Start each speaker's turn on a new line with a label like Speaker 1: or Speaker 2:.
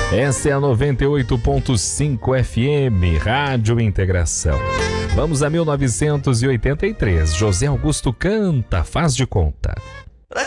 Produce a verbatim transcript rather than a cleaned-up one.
Speaker 1: Essa é a noventa e oito ponto cinco F M, Rádio Integração. Vamos a mil novecentos e oitenta e três. José Augusto canta, Faz de Conta.